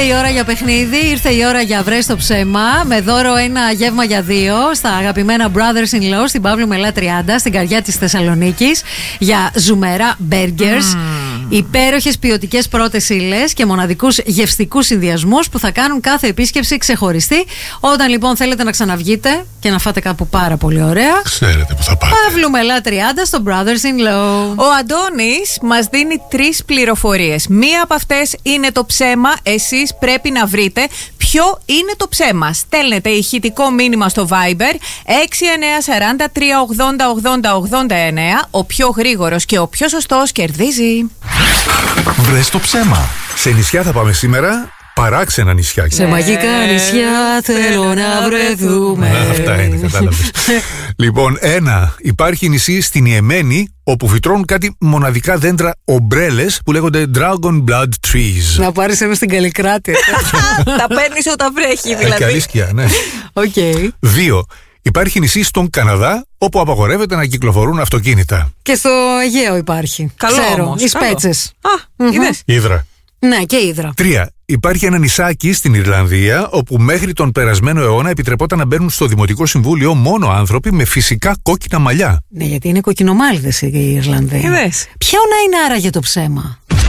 η ώρα για παιχνίδι, ήρθε η ώρα για βρες το ψέμα. Με δώρο ένα γεύμα για 2 στα αγαπημένα Brothers in Law στην Παύλου Μελά 30, στην καρδιά της Θεσσαλονίκης, για ζουμερά burgers. Υπέροχες ποιοτικές πρώτες ύλες και μοναδικούς γευστικούς συνδυασμούς που θα κάνουν κάθε επίσκεψη ξεχωριστή. Όταν λοιπόν θέλετε να ξαναβγείτε και να φάτε κάπου πάρα πολύ ωραία, ξέρετε που θα πάτε. Παύλου Μελά 30 στο Brothers in Law. Ο Αντώνης μας δίνει 3 πληροφορίες. Μία από αυτές είναι το ψέμα. Εσείς πρέπει να βρείτε ποιο είναι το ψέμα. Στέλνετε ηχητικό μήνυμα στο Viber 6943808089. Ο πιο γρήγορος και ο πιο σωστός κερδίζει. Βρες το ψέμα. Σε νησιά θα πάμε σήμερα. Παράξενα νησιά. Σε μαγικά νησιά θέλω να βρεθούμε. Αυτά είναι, κατάλαβες. Λοιπόν, 1. Υπάρχει νησί στην Ιεμένη όπου φυτρώνουν κάτι μοναδικά δέντρα ομπρέλες που λέγονται Dragon Blood Trees. Να πάρεις ένα στην Καλλικράτη. Τα παίρνεις όταν βρέχει δηλαδή. Και αλήθεια, ναι. Okay. 2. Υπάρχει νησί στον Καναδά όπου απαγορεύεται να κυκλοφορούν αυτοκίνητα. Και στο Αιγαίο υπάρχει. Καλό ξέρω, όμως, οι Σπέτσες. Είδες. Ήδρα. Ναι, και Ήδρα. 3. Υπάρχει ένα νησάκι στην Ιρλανδία όπου μέχρι τον περασμένο αιώνα επιτρεπόταν να μπαίνουν στο Δημοτικό Συμβούλιο μόνο άνθρωποι με φυσικά κόκκινα μαλλιά. Ναι, γιατί είναι κοκκινομάλιδες οι Ιρλανδοί. Είδες. Ποιο να είναι άραγε το ψέμα?